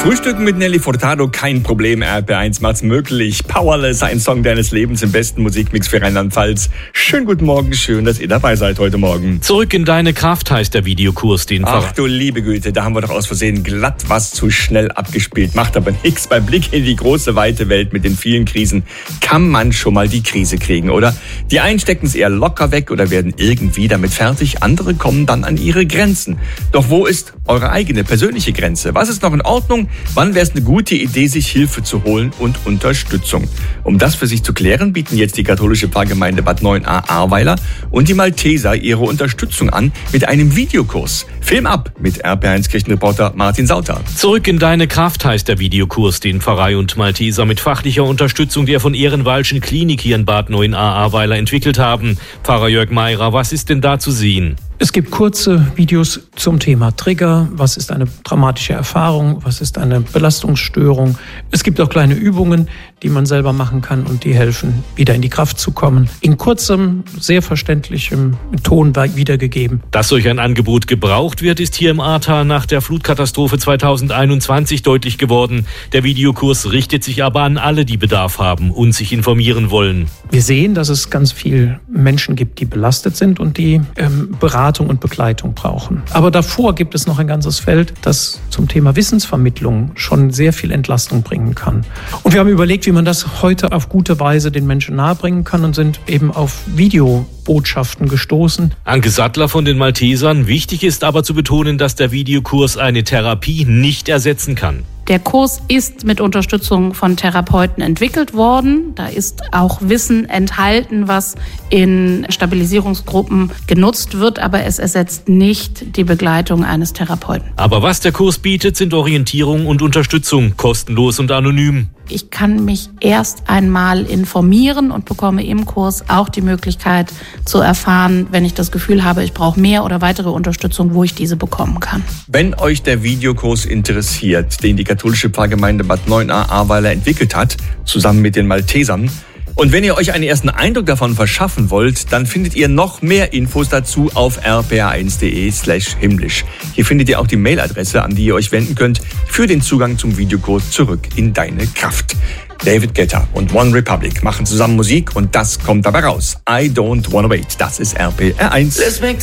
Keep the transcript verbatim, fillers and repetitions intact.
Frühstücken mit Nelly Furtado, kein Problem, R P eins macht's möglich. Powerless, ein Song deines Lebens im besten Musikmix für Rheinland-Pfalz. Schönen guten Morgen, schön, dass ihr dabei seid heute Morgen. Zurück in deine Kraft heißt der Videokurs, den Ach du liebe Güte, da haben wir doch aus Versehen glatt was zu schnell abgespielt. Macht aber nichts. Beim Blick in die große, weite Welt mit den vielen Krisen kann man schon mal die Krise kriegen, oder? Die einen stecken es eher locker weg oder werden irgendwie damit fertig. Andere kommen dann an ihre Grenzen. Doch wo ist eure eigene persönliche Grenze? Was ist noch in Ordnung? Wann wäre es eine gute Idee, sich Hilfe zu holen und Unterstützung? Um das für sich zu klären, bieten jetzt die katholische Pfarrgemeinde Bad neun a Ahrweiler und die Malteser ihre Unterstützung an mit einem Videokurs. Film ab mit R P eins Kirchenreporter Martin Sauter. Zurück in deine Kraft heißt der Videokurs, den Pfarrei und Malteser mit fachlicher Unterstützung der von Ehrenwalschen Klinik hier in Bad neun a Ahrweiler entwickelt haben. Pfarrer Jörg Meirer, was ist denn da zu sehen? Es gibt kurze Videos zum Thema Trigger. Was ist eine traumatische Erfahrung? Was ist eine Belastungsstörung? Es gibt auch kleine Übungen, die man selber machen kann und die helfen, wieder in die Kraft zu kommen. In kurzem, sehr verständlichem Ton wiedergegeben. Dass solch ein Angebot gebraucht wird, ist hier im Ahrtal nach der Flutkatastrophe zweitausendeinundzwanzig deutlich geworden. Der Videokurs richtet sich aber an alle, die Bedarf haben und sich informieren wollen. Wir sehen, dass es ganz viele Menschen gibt, die belastet sind und die ähm, Beratung und Begleitung brauchen. Aber davor gibt es noch ein ganzes Feld, das zum Thema Wissensvermittlung schon sehr viel Entlastung bringen kann. Und wir haben überlegt, wie man das heute auf gute Weise den Menschen nahebringen kann und sind eben auf Videobotschaften gestoßen. Anke Sattler von den Maltesern. Wichtig ist aber zu betonen, dass der Videokurs eine Therapie nicht ersetzen kann. Der Kurs ist mit Unterstützung von Therapeuten entwickelt worden. Da ist auch Wissen enthalten, was in Stabilisierungsgruppen genutzt wird, aber es ersetzt nicht die Begleitung eines Therapeuten. Aber was der Kurs bietet, sind Orientierung und Unterstützung, kostenlos und anonym. Ich kann mich erst einmal informieren und bekomme im Kurs auch die Möglichkeit zu erfahren, wenn ich das Gefühl habe, ich brauche mehr oder weitere Unterstützung, wo ich diese bekommen kann. Wenn euch der Videokurs interessiert, den die katholische Pfarrgemeinde Bad neun a Ahrweiler entwickelt hat, zusammen mit den Maltesern, und wenn ihr euch einen ersten Eindruck davon verschaffen wollt, dann findet ihr noch mehr Infos dazu auf r p a eins punkt d e slash himmlisch. Hier findet ihr auch die Mailadresse, an die ihr euch wenden könnt für den Zugang zum Videokurs Zurück in deine Kraft. David Guetta und One Republic machen zusammen Musik und das kommt dabei raus. I don't wanna wait. Das ist R P R eins. Let's make